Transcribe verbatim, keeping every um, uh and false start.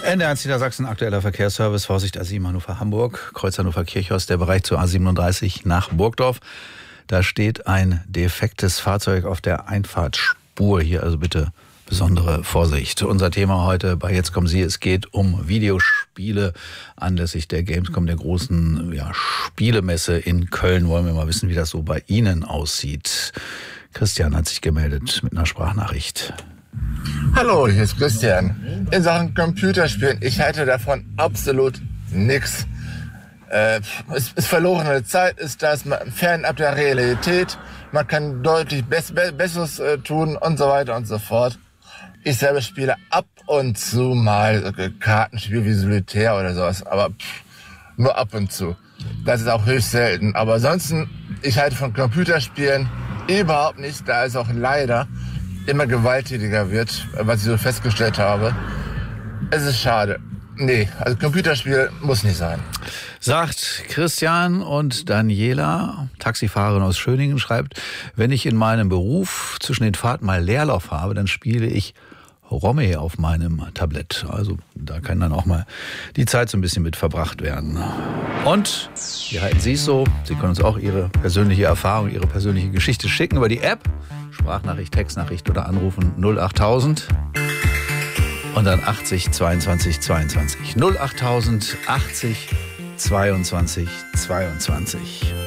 N D R eins Niedersachsen, aktueller Verkehrsservice, Vorsicht A sieben Hannover Hamburg, Kreuz Hannover Kirchhorst, der Bereich zur A siebenunddreißig nach Burgdorf. Da steht ein defektes Fahrzeug auf der Einfahrtsspur. Hier also bitte besondere Vorsicht. Unser Thema heute bei Jetzt kommen Sie, es geht um Videospiele. Anlässlich der Gamescom, der großen ja, Spielemesse in Köln, wollen wir mal wissen, wie das so bei Ihnen aussieht. Christian hat sich gemeldet mit einer Sprachnachricht. Hallo, hier ist Christian. In Sachen Computerspielen, ich halte davon absolut nichts. Äh, es ist verlorene Zeit, ist das fernab der Realität. Man kann deutlich Bess- Be- Besseres äh, tun und so weiter und so fort. Ich selber spiele ab und zu mal äh, Kartenspiel wie Solitär oder sowas, aber pff, nur ab und zu. Das ist auch höchst selten. Aber ansonsten, ich halte von Computerspielen überhaupt nichts, da es auch leider immer gewalttätiger wird, was ich so festgestellt habe. Es ist schade. Nee, also Computerspiel muss nicht sein. Sagt Christian. Und Daniela, Taxifahrerin aus Schöningen, schreibt, wenn ich in meinem Beruf zwischen den Fahrten mal Leerlauf habe, dann spiele ich Romme auf meinem Tablett. Also da kann dann auch mal die Zeit so ein bisschen mit verbracht werden. Und wie halten Sie es so? Sie können uns auch Ihre persönliche Erfahrung, Ihre persönliche Geschichte schicken über die App. Sprachnachricht, Textnachricht oder anrufen null achttausend und dann achtzig zweiundzwanzig zweiundzwanzig. null achttausend achtzig zweiundzwanzig zweiundzwanzig.